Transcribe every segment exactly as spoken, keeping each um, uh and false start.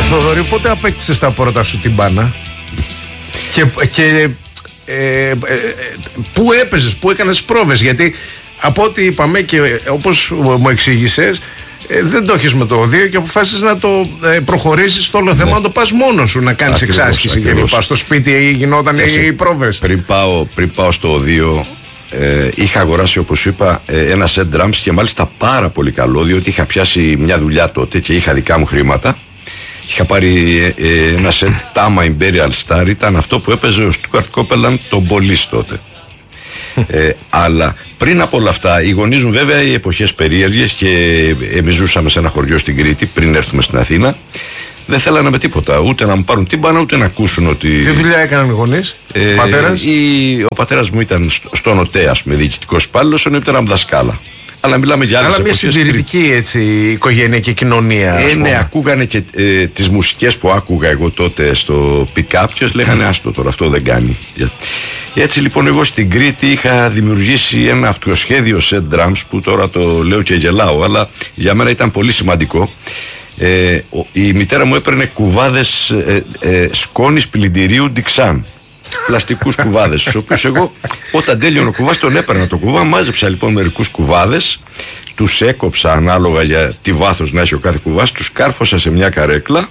Θοδωρή, πότε απέκτησες τα πρώτα σου τυμπάνα? και, και ε, ε, ε, πού έπαιζες, πού έκανες πρόβες? Γιατί από ό,τι είπαμε και όπως μου εξήγησες, ε, δεν το έχεις με το οδείο και αποφάσισες να το ε, προχωρήσεις στο όλο θέμα, ναι. να το πας μόνος σου, να κάνεις ακριβώς, εξάσκηση ακριβώς. Και λοιπά. Στο σπίτι γινόταν Κάση, οι πρόβες. Πριν πάω, πριν πάω στο οδείο, ε, είχα αγοράσει, όπως είπα, ε, ένα set drums και μάλιστα πάρα πολύ καλό, διότι είχα πιάσει μια δουλειά τότε και είχα δικά μου χρήματα. Είχα πάρει ε, ένα set Tama Imperial Star, ήταν αυτό που έπαιζε ο Stuart Copeland τον Police τότε. ε, αλλά πριν από όλα αυτά, οι γονείς μου, βέβαια, οι εποχές περίεργες και εμείς ζούσαμε σε ένα χωριό στην Κρήτη πριν έρθουμε στην Αθήνα. Δεν θέλανε με τίποτα, ούτε να μου πάρουν τύμπανα, ούτε να ακούσουν ότι. Τι δουλειά έκαναν οι γονείς, ε, πατέρας? Η, ο πατέρας μου ήταν στο, στον ΟΤΕ, ας πούμε, διοικητικός υπάλληλος, ενώ ήταν δασκάλα. Αλλά μιλάμε για άλλες εποχές. Αλλά μια συντηρητική έτσι οικογένεια και κοινωνία. Ε, ναι, ακούγανε και ε, τις μουσικές που άκουγα εγώ τότε στο pick-up και λέγανε άστο τώρα, αυτό δεν κάνει. Έτσι λοιπόν εγώ στην Κρήτη είχα δημιουργήσει ένα αυτοσχέδιο set drums που τώρα το λέω και γελάω, αλλά για μένα ήταν πολύ σημαντικό. Ε, η μητέρα μου έπαιρνε κουβάδες ε, ε, σκόνης πλυντηρίου Dixan, πλαστικούς κουβάδες, στους οποίους εγώ όταν τέλειωνε ο κουβάς τον έπαιρνα το κουβά. Μάζεψα λοιπόν μερικούς κουβάδες, τους έκοψα ανάλογα για τι βάθος να έχει ο κάθε κουβάς, τους κάρφωσα σε μια καρέκλα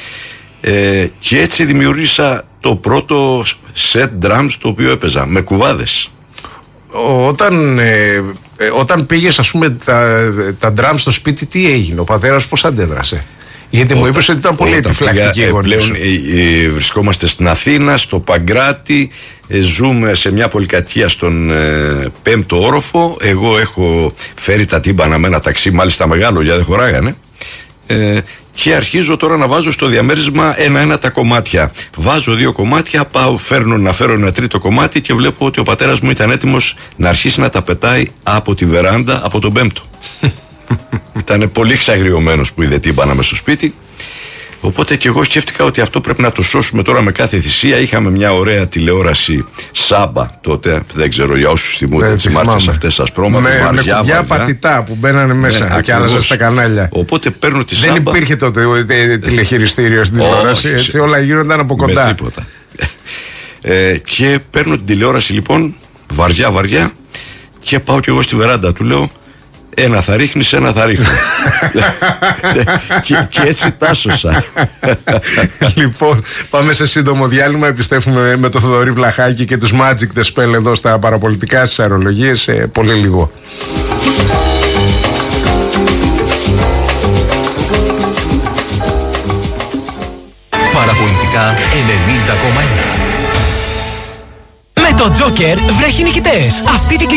ε, και έτσι δημιούργησα το πρώτο set drums το οποίο έπαιζα με κουβάδες. Όταν, ε, όταν πήγες, ας πούμε, τα, τα drums στο σπίτι, τι έγινε? Ο πατέρας πώς αντέδρασε? Γιατί όταν, μου είπες ότι ήταν πολύ επιφυλακτική η γονείς. Πλέον ε, ε, βρισκόμαστε στην Αθήνα, στο Παγκράτη, ε, ζούμε σε μια πολυκατοικία στον ε, πέμπτο όροφο. Εγώ έχω φέρει τα τύμπανα με ένα ταξί, μάλιστα μεγάλο, γιατί δεν χωράγανε. Ε, και αρχίζω τώρα να βάζω στο διαμέρισμα ένα-ένα τα κομμάτια. Βάζω δύο κομμάτια, πάω, φέρνω να φέρω ένα τρίτο κομμάτι και βλέπω ότι ο πατέρας μου ήταν έτοιμος να αρχίσει να τα πετάει από τη βεράντα, από τον πέμπτο. Ήταν πολύ εξαγριωμένος που είδε τύμπανα μες στο σπίτι. Οπότε και εγώ σκέφτηκα ότι αυτό πρέπει να το σώσουμε τώρα με κάθε θυσία. Είχαμε μια ωραία τηλεόραση Σάμπα τότε, δεν ξέρω για όσους θυμούνται τις μάρκες αυτές σας πρόμα. Με, βαριά, με κουμπιά πατητά που μπαίνανε μέσα, ναι, και άλλαζαν στα κανάλια. Οπότε παίρνω τη δεν Σάμπα. Δεν υπήρχε τότε τηλεχειριστήριο στην τηλεόραση, έτσι, όλα γίνονταν από κοντά. Με τίποτα. ε, και παίρνω την τηλεόραση λοιπόν βαριά βαριά και πάω κι εγώ στη βεράντα του, λέω ένα θα ρίχνεις, ένα θα ρίχνω. και, και έτσι τάσωσα. Λοιπόν, πάμε σε σύντομο διάλειμμα. Επιστρέφουμε με το Θοδωρή Βλαχάκη και τους Magic The Spell εδώ στα παραπολιτικά, στις αερολογίες, σε πολύ λίγο. Παραπολιτικά ενενήντα κόμμα ένα. Με το Joker βρέχει νικητές. Αυτή την